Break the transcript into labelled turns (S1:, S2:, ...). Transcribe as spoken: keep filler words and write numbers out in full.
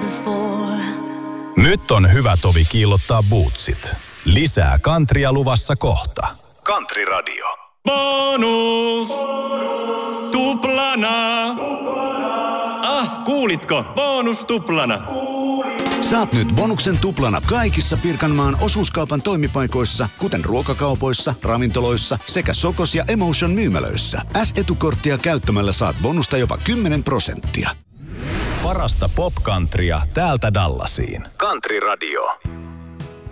S1: before.
S2: Nyt on hyvä tovi kiillottaa bootsit. Lisää kantria luvassa kohta. Country Radio.
S3: Bonus! Tuplana! Ah, kuulitko? Bonus tuplana!
S4: Saat nyt bonuksen tuplana kaikissa Pirkanmaan osuuskaupan toimipaikoissa, kuten ruokakaupoissa, ravintoloissa sekä Sokos ja Emotion myymälöissä. S-etukorttia käyttämällä saat bonusta jopa kymmenen prosenttia.
S2: Parasta pop-countrya täältä Dallasiin. Country Radio.